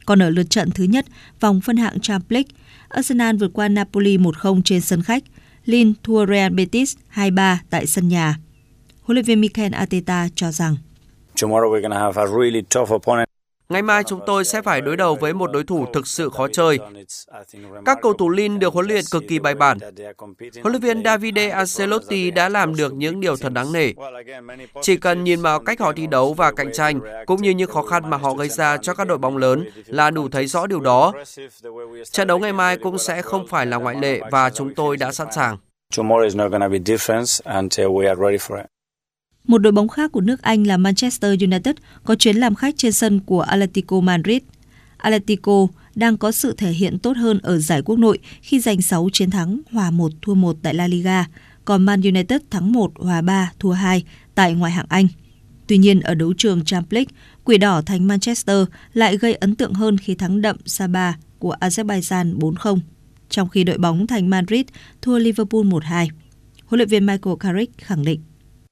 Còn ở lượt trận thứ nhất, vòng phân hạng Champions League, Arsenal vượt qua Napoli 1-0 trên sân khách, Lille thua Real Betis 2-3 tại sân nhà. Huấn luyện viên Mikel Arteta cho rằng ngày mai chúng tôi sẽ phải đối đầu với một đối thủ thực sự khó chơi. Các cầu thủ Lille được huấn luyện cực kỳ bài bản. Huấn luyện viên Davide Ancelotti đã làm được những điều thật đáng nể. Chỉ cần nhìn vào cách họ thi đấu và cạnh tranh, cũng như những khó khăn mà họ gây ra cho các đội bóng lớn là đủ thấy rõ điều đó. Trận đấu ngày mai cũng sẽ không phải là ngoại lệ và chúng tôi đã sẵn sàng. Một đội bóng khác của nước Anh là Manchester United có chuyến làm khách trên sân của Atletico Madrid. Atletico đang có sự thể hiện tốt hơn ở giải quốc nội khi giành 6 chiến thắng, hòa 1, thua 1 tại La Liga, còn Man United thắng 1, hòa 3, thua 2 tại ngoại hạng Anh. Tuy nhiên, ở đấu trường Champions League, Quỷ đỏ thành Manchester lại gây ấn tượng hơn khi thắng đậm Sabah của Azerbaijan 4-0, trong khi đội bóng thành Madrid thua Liverpool 1-2. Huấn luyện viên Michael Carrick khẳng định: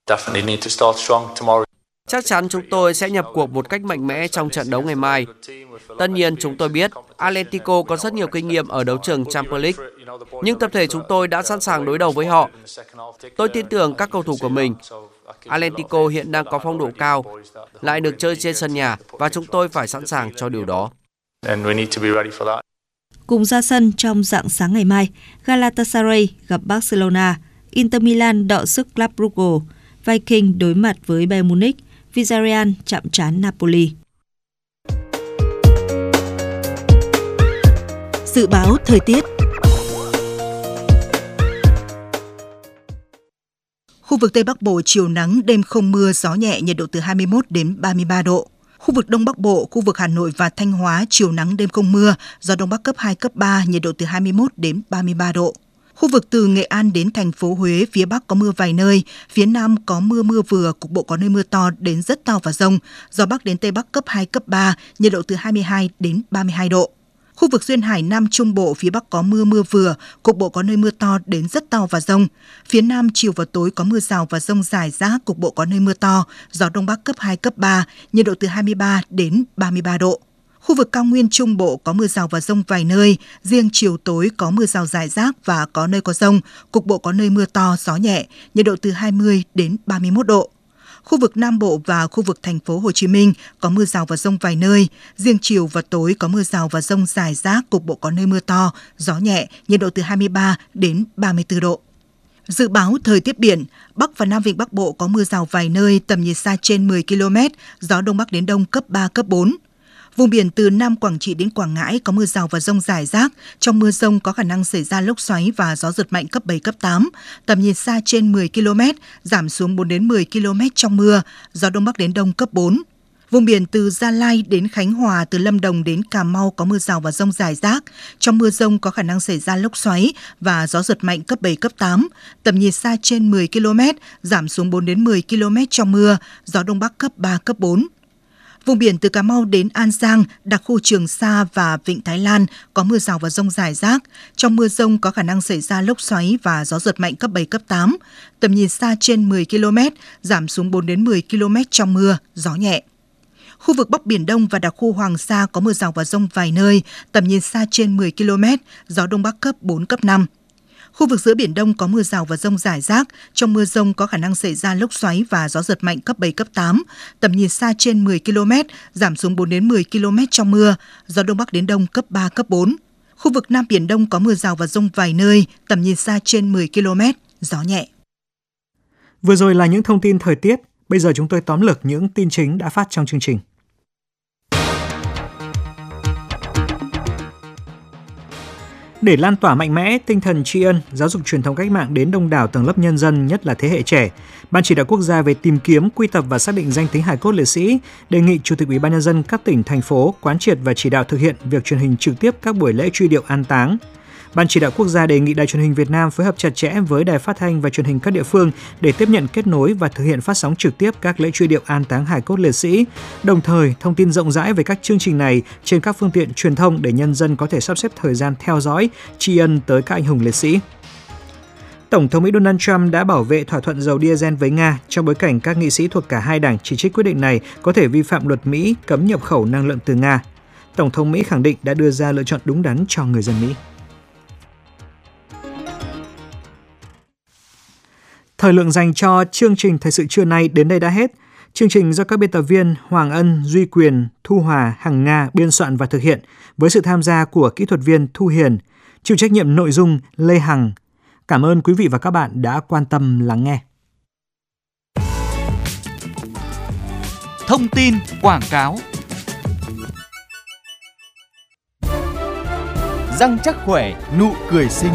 Chắc chắn chúng tôi sẽ nhập cuộc một cách mạnh mẽ trong trận đấu ngày mai. Tất nhiên chúng tôi biết Atletico có rất nhiều kinh nghiệm ở đấu trường Champions League, nhưng tập thể chúng tôi đã sẵn sàng đối đầu với họ. Tôi tin tưởng các cầu thủ của mình. Atletico hiện đang có phong độ cao, lại được chơi trên sân nhà và chúng tôi phải sẵn sàng cho điều đó. Cùng ra sân trong rạng sáng ngày mai, Galatasaray gặp Barcelona, Inter Milan đọ sức Club Brugge, Viking đối mặt với Bayern Munich, Villarreal chạm trán Napoli. Dự báo thời tiết. Khu vực Tây Bắc Bộ chiều nắng, đêm không mưa, gió nhẹ, nhiệt độ từ 21 đến 33 độ. Khu vực Đông Bắc Bộ, khu vực Hà Nội và Thanh Hóa chiều nắng, đêm không mưa, gió Đông Bắc cấp 2, cấp 3, nhiệt độ từ 21 đến 33 độ. Khu vực từ Nghệ An đến thành phố Huế, phía Bắc có mưa vài nơi, phía Nam có mưa vừa, cục bộ có nơi mưa to đến rất to và dông, gió Bắc đến Tây Bắc cấp 2, cấp 3, nhiệt độ từ 22 đến 32 độ. Khu vực duyên hải Nam Trung Bộ, phía Bắc có mưa vừa, cục bộ có nơi mưa to đến rất to và dông. Phía Nam chiều và tối có mưa rào và dông rải rác, cục bộ có nơi mưa to, gió Đông Bắc cấp 2, cấp 3, nhiệt độ từ 23 đến 33 độ. Khu vực cao nguyên Trung Bộ có mưa rào và dông vài nơi, riêng chiều tối có mưa rào rải rác và có nơi có dông, cục bộ có nơi mưa to, gió nhẹ, nhiệt độ từ 20 đến 31 độ. Khu vực Nam Bộ và khu vực thành phố Hồ Chí Minh có mưa rào và dông vài nơi, riêng chiều và tối có mưa rào và dông rải rác, cục bộ có nơi mưa to, gió nhẹ, nhiệt độ từ 23 đến 34 độ. Dự báo thời tiết biển, Bắc và Nam Vịnh Bắc Bộ có mưa rào vài nơi, tầm nhìn xa trên 10 km, gió Đông Bắc đến Đông cấp 3, cấp 4. Vùng biển từ Nam Quảng Trị đến Quảng Ngãi có mưa rào và dông rải rác. Trong mưa dông có khả năng xảy ra lốc xoáy và gió giật mạnh cấp 7, cấp 8. Tầm nhìn xa trên 10 km, giảm xuống 4 đến 10 km trong mưa, gió Đông Bắc đến Đông cấp 4. Vùng biển từ Gia Lai đến Khánh Hòa, từ Lâm Đồng đến Cà Mau có mưa rào và dông rải rác. Trong mưa dông có khả năng xảy ra lốc xoáy và gió giật mạnh cấp 7, cấp 8. Tầm nhìn xa trên 10 km, giảm xuống 4 đến 10 km trong mưa, gió Đông Bắc cấp 3, cấp 4. Vùng biển từ Cà Mau đến An Giang, đặc khu Trường Sa và Vịnh Thái Lan có mưa rào và dông rải rác. Trong mưa dông có khả năng xảy ra lốc xoáy và gió giật mạnh cấp 7, cấp 8. Tầm nhìn xa trên 10 km, giảm xuống 4 đến 10 km trong mưa, gió nhẹ. Khu vực Bắc Biển Đông và đặc khu Hoàng Sa có mưa rào và dông vài nơi, tầm nhìn xa trên 10 km, gió Đông Bắc cấp 4, cấp 5. Khu vực giữa Biển Đông có mưa rào và dông rải rác. Trong mưa dông có khả năng xảy ra lốc xoáy và gió giật mạnh cấp 7, cấp 8. Tầm nhìn xa trên 10 km, giảm xuống 4 đến 10 km trong mưa, gió Đông Bắc đến Đông cấp 3, cấp 4. Khu vực Nam Biển Đông có mưa rào và dông vài nơi, tầm nhìn xa trên 10 km, gió nhẹ. Vừa rồi là những thông tin thời tiết. Bây giờ chúng tôi tóm lược những tin chính đã phát trong chương trình. Để lan tỏa mạnh mẽ tinh thần tri ân, giáo dục truyền thống cách mạng đến đông đảo tầng lớp nhân dân, nhất là thế hệ trẻ, Ban Chỉ đạo Quốc gia về tìm kiếm, quy tập và xác định danh tính hài cốt liệt sĩ đề nghị Chủ tịch Ủy ban nhân dân các tỉnh, thành phố quán triệt và chỉ đạo thực hiện việc truyền hình trực tiếp các buổi lễ truy điệu an táng. Ban Chỉ đạo Quốc gia đề nghị Đài Truyền hình Việt Nam phối hợp chặt chẽ với Đài Phát thanh và Truyền hình các địa phương để tiếp nhận, kết nối và thực hiện phát sóng trực tiếp các lễ truy điệu an táng hài cốt liệt sĩ, đồng thời thông tin rộng rãi về các chương trình này trên các phương tiện truyền thông để nhân dân có thể sắp xếp thời gian theo dõi, tri ân tới các anh hùng liệt sĩ. Tổng thống Mỹ Donald Trump đã bảo vệ thỏa thuận dầu diesel với Nga trong bối cảnh các nghị sĩ thuộc cả hai đảng chỉ trích quyết định này có thể vi phạm luật Mỹ cấm nhập khẩu năng lượng từ Nga. Tổng thống Mỹ khẳng định đã đưa ra lựa chọn đúng đắn cho người dân Mỹ. Thời lượng dành cho chương trình Thời sự trưa nay đến đây đã hết. Chương trình do các biên tập viên Hoàng Ân, Duy Quyền, Thu Hòa, Hằng Nga biên soạn và thực hiện với sự tham gia của kỹ thuật viên Thu Hiền, chịu trách nhiệm nội dung Lê Hằng. Cảm ơn quý vị và các bạn đã quan tâm lắng nghe. Thông tin quảng cáo. Răng chắc khỏe, nụ cười xinh.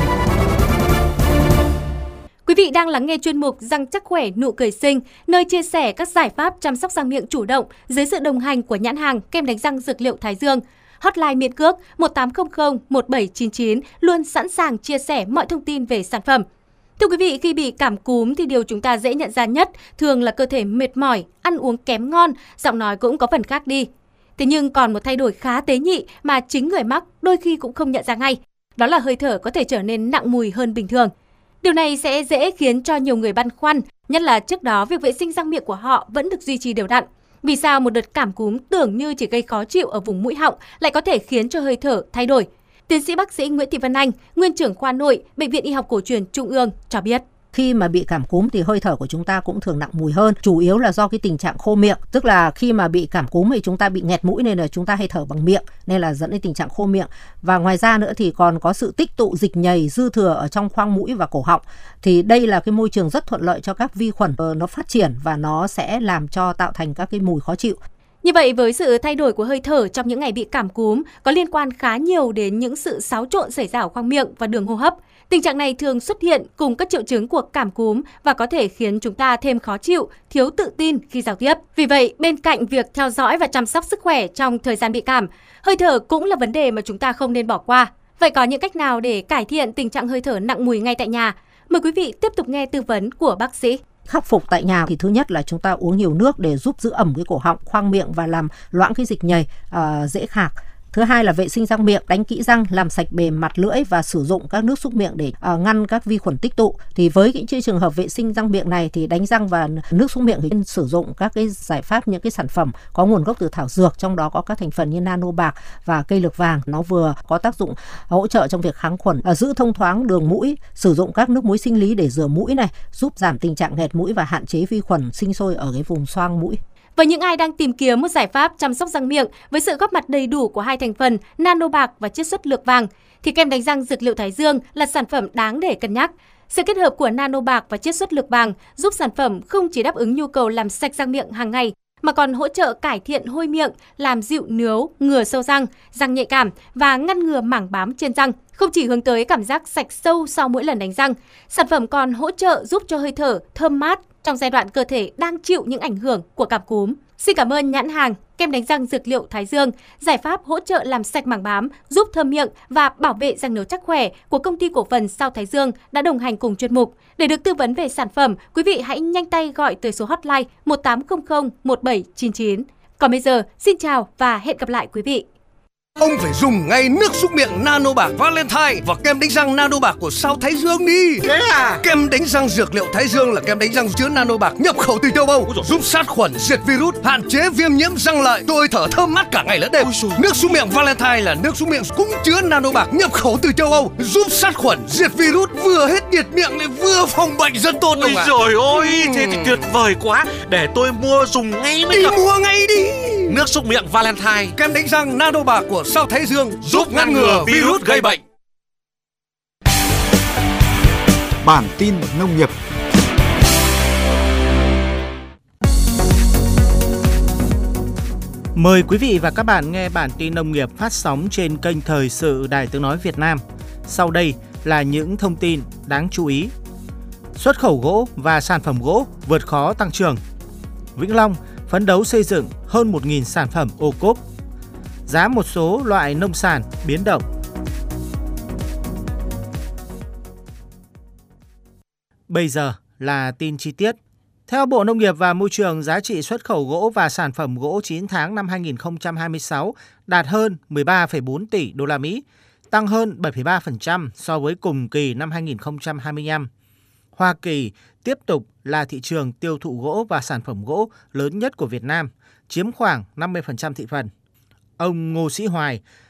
Quý vị đang lắng nghe chuyên mục Răng chắc khỏe, nụ cười xinh, nơi chia sẻ các giải pháp chăm sóc răng miệng chủ động dưới sự đồng hành của nhãn hàng kem đánh răng Dược liệu Thái Dương. Hotline miễn cước 1800 1799 luôn sẵn sàng chia sẻ mọi thông tin về sản phẩm. Thưa quý vị, khi bị cảm cúm thì điều chúng ta dễ nhận ra nhất thường là cơ thể mệt mỏi, ăn uống kém ngon, giọng nói cũng có phần khác đi. Thế nhưng còn một thay đổi khá tế nhị mà chính người mắc đôi khi cũng không nhận ra ngay. Đó là hơi thở có thể trở nên nặng mùi hơn bình thường. Điều này sẽ dễ khiến cho nhiều người băn khoăn, nhất là trước đó việc vệ sinh răng miệng của họ vẫn được duy trì đều đặn. Vì sao một đợt cảm cúm tưởng như chỉ gây khó chịu ở vùng mũi họng lại có thể khiến cho hơi thở thay đổi? Tiến sĩ bác sĩ Nguyễn Thị Vân Anh, nguyên trưởng khoa nội, Bệnh viện Y học Cổ truyền Trung ương cho biết. Khi mà bị cảm cúm thì hơi thở của chúng ta cũng thường nặng mùi hơn, chủ yếu là do cái tình trạng khô miệng, tức là khi mà bị cảm cúm thì chúng ta bị nghẹt mũi nên là chúng ta hay thở bằng miệng, nên là dẫn đến tình trạng khô miệng. Và ngoài ra nữa thì còn có sự tích tụ dịch nhầy dư thừa ở trong khoang mũi và cổ họng. Thì đây là cái môi trường rất thuận lợi cho các vi khuẩn nó phát triển và nó sẽ làm cho tạo thành các cái mùi khó chịu. Như vậy, với sự thay đổi của hơi thở trong những ngày bị cảm cúm có liên quan khá nhiều đến những sự xáo trộn xảy ra ở khoang miệng và đường hô hấp. Tình trạng này thường xuất hiện cùng các triệu chứng của cảm cúm và có thể khiến chúng ta thêm khó chịu, thiếu tự tin khi giao tiếp. Vì vậy, bên cạnh việc theo dõi và chăm sóc sức khỏe trong thời gian bị cảm, hơi thở cũng là vấn đề mà chúng ta không nên bỏ qua. Vậy có những cách nào để cải thiện tình trạng hơi thở nặng mùi ngay tại nhà? Mời quý vị tiếp tục nghe tư vấn của bác sĩ. Khắc phục tại nhà thì thứ nhất là chúng ta uống nhiều nước để giúp giữ ẩm cái cổ họng, khoang miệng và làm loãng cái dịch nhầy dễ khạc. Thứ hai là vệ sinh răng miệng, đánh kỹ răng, làm sạch bề mặt lưỡi và sử dụng các nước súc miệng để ngăn các vi khuẩn tích tụ. Thì với những trường hợp vệ sinh răng miệng này thì đánh răng và nước súc miệng thì nên sử dụng các cái giải pháp, những cái sản phẩm có nguồn gốc từ thảo dược, trong đó có các thành phần như nano bạc và cây lược vàng. Nó vừa có tác dụng hỗ trợ trong việc kháng khuẩn, giữ thông thoáng đường mũi, sử dụng các nước muối sinh lý để rửa mũi này, giúp giảm tình trạng nghẹt mũi và hạn chế vi khuẩn sinh sôi ở cái vùng xoang mũi. Với những ai đang tìm kiếm một giải pháp chăm sóc răng miệng với sự góp mặt đầy đủ của hai thành phần nano bạc và chiết xuất lược vàng, thì kem đánh răng Dược liệu Thái Dương là sản phẩm đáng để cân nhắc. Sự kết hợp của nano bạc và chiết xuất lược vàng giúp sản phẩm không chỉ đáp ứng nhu cầu làm sạch răng miệng hàng ngày, mà còn hỗ trợ cải thiện hôi miệng, làm dịu nướu, ngừa sâu răng, răng nhạy cảm và ngăn ngừa mảng bám trên răng. Không chỉ hướng tới cảm giác sạch sâu sau mỗi lần đánh răng, sản phẩm còn hỗ trợ giúp cho hơi thở thơm mát trong giai đoạn cơ thể đang chịu những ảnh hưởng của cảm cúm. Xin cảm ơn nhãn hàng kem đánh răng Dược liệu Thái Dương, giải pháp hỗ trợ làm sạch mảng bám, giúp thơm miệng và bảo vệ răng nướu chắc khỏe của công ty cổ phần Sao Thái Dương đã đồng hành cùng chuyên mục. Để được tư vấn về sản phẩm, quý vị hãy nhanh tay gọi tới số hotline 1800 1799. Còn bây giờ, xin chào và hẹn gặp lại quý vị. Ông phải dùng ngay nước súc miệng nano bạc Valentine và kem đánh răng nano bạc của Sao Thái Dương đi. Thế à? Kem đánh răng Dược liệu Thái Dương là kem đánh răng chứa nano bạc nhập khẩu từ châu Âu, giúp sát khuẩn, diệt virus, hạn chế viêm nhiễm răng lợi, tôi thở thơm mát cả ngày lẫn đêm. Nước súc miệng Valentine là nước súc miệng cũng chứa nano bạc nhập khẩu từ châu Âu, giúp sát khuẩn, diệt virus, vừa hết nhiệt miệng lại vừa phòng bệnh rất tốt. Ôi trời ơi, thế thì tuyệt vời quá. Để tôi mua dùng ngay mới được. Mua ngay đi. Nước súc miệng Valentine, kem đánh răng nano bạc của Sao Thái Dương giúp ngăn ngừa virus gây bệnh. Bản tin nông nghiệp. Mời quý vị và các bạn nghe bản tin nông nghiệp phát sóng trên kênh Thời sự Đài Tiếng nói Việt Nam. Sau đây là những thông tin đáng chú ý. Xuất khẩu gỗ và sản phẩm gỗ vượt khó tăng trưởng. Vĩnh Long phấn đấu xây dựng hơn 1.000 sản phẩm ô cốp. Giá một số loại nông sản biến động. Bây giờ là tin chi tiết. Theo Bộ Nông nghiệp và Môi trường, giá trị xuất khẩu gỗ và sản phẩm gỗ 9 tháng năm 2026 đạt hơn 13,4 tỷ đô la Mỹ, tăng hơn 7,3% so với cùng kỳ năm 2025. Hoa Kỳ tiếp tục là thị trường tiêu thụ gỗ và sản phẩm gỗ lớn nhất của Việt Nam, chiếm khoảng 50% thị phần. Ông Ngô Sĩ Hoài,